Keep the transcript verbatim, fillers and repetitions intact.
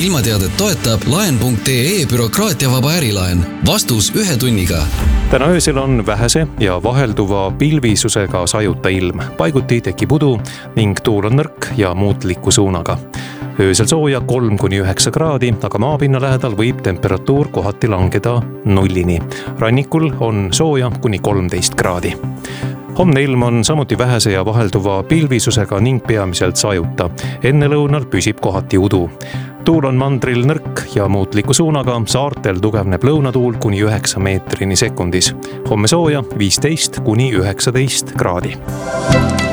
ilmateadet toetab laen punkt ee bürokraatiavaba ärilaen. Vastus ühe tunniga. Täna öösel on vähese ja vahelduva pilvisusega sajuta ilm. Paiguti tekib udu ning tuul on nõrk ja muutliku suunaga. Öösel sooja kolm kuni üheksa kraadi, aga maapinna lähedal võib temperatuur kohati langeda nullini. Rannikul on sooja kuni kolmteist kraadi. Homne ilm on samuti vähese ja vahelduva pilvisusega ning peamiselt sajuta. Enne lõunal püsib kohati udu. Tuul on mandril nõrk ja muutliku suunaga, saartel tugevneb lõunatuul kuni üheksa meetrini sekundis. Homme sooja viisteist kuni üheksateist kraadi.